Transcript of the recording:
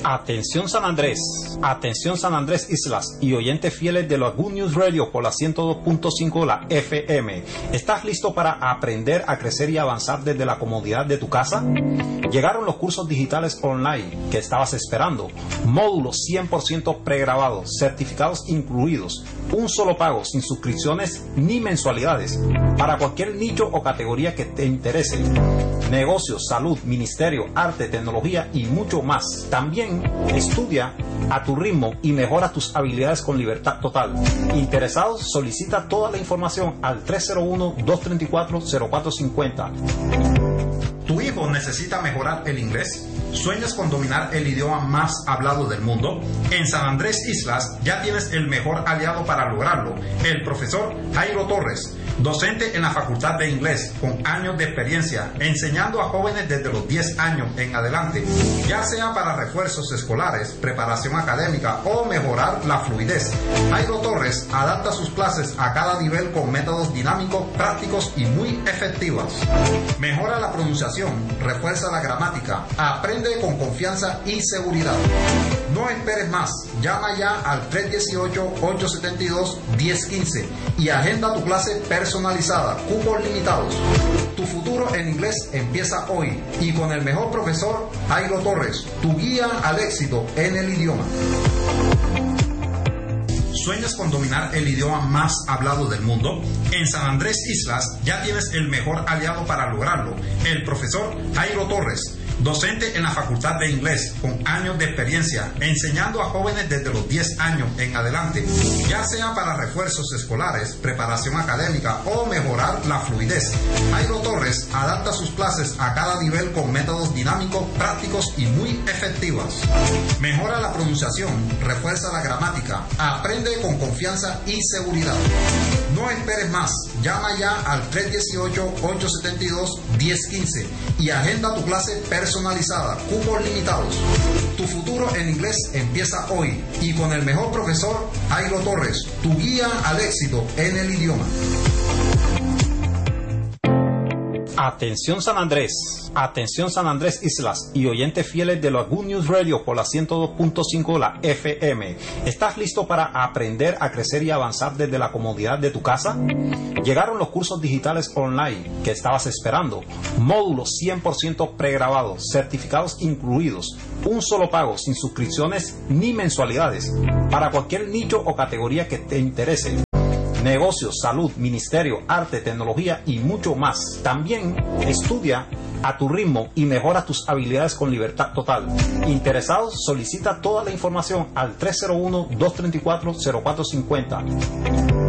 Atención San Andrés Islas y oyentes fieles de la Good News Radio por la 102.5 la FM. ¿Estás listo para aprender a crecer y avanzar desde la comodidad de tu casa? Llegaron los cursos digitales online que estabas esperando, módulos 100% pregrabados, certificados incluidos, un solo pago, sin suscripciones ni mensualidades, para cualquier nicho o categoría que te interese. Negocios, salud, ministerio, arte, tecnología y mucho más. También estudia a tu ritmo y mejora tus habilidades con libertad total. ¿Interesados? Solicita toda la información al 301-234-0450. ¿Tu hijo necesita mejorar el inglés? ¿Sueñas con dominar el idioma más hablado del mundo? En San Andrés Islas ya tienes el mejor aliado para lograrlo, el profesor Jairo Torres, docente en la Facultad de Inglés, con años de experiencia, enseñando a jóvenes desde los 10 años en adelante, ya sea para refuerzos escolares, preparación académica o mejorar la fluidez. Jairo Torres adapta sus clases a cada nivel con métodos dinámicos, prácticos y muy efectivos. Mejora la pronunciación, refuerza la gramática, aprende con confianza y seguridad. No esperes más, llama ya al 318-872-1015 y agenda tu clase personalizada, cupos limitados. Tu futuro en inglés empieza hoy y con el mejor profesor, Jairo Torres, tu guía al éxito en el idioma. ¿Sueñas con dominar el idioma más hablado del mundo? En San Andrés Islas ya tienes el mejor aliado para lograrlo, el profesor Jairo Torres, docente en la Facultad de Inglés, con años de experiencia, enseñando a jóvenes desde los 10 años en adelante, ya sea para refuerzos escolares, preparación académica o mejorar la fluidez. Jairo Torres adapta sus clases a cada nivel con métodos dinámicos, prácticos y muy efectivos. Mejora la pronunciación, refuerza la gramática, aprende con confianza y seguridad. No esperes más, llama ya al 318-872-1015 y agenda tu clase personalizada, cupos limitados. Tu futuro en inglés empieza hoy y con el mejor profesor, Jairo Torres, tu guía al éxito en el idioma. Atención San Andrés Islas y oyentes fieles de la Good News Radio por la 102.5 la FM. ¿Estás listo para aprender a crecer y avanzar desde la comodidad de tu casa? Llegaron los cursos digitales online que estabas esperando, módulos 100% pregrabados, certificados incluidos, un solo pago, sin suscripciones ni mensualidades, para cualquier nicho o categoría que te interese. Negocios, salud, ministerio, arte, tecnología y mucho más. También estudia a tu ritmo y mejora tus habilidades con libertad total. ¿Interesados? Solicita toda la información al 301-234-0450.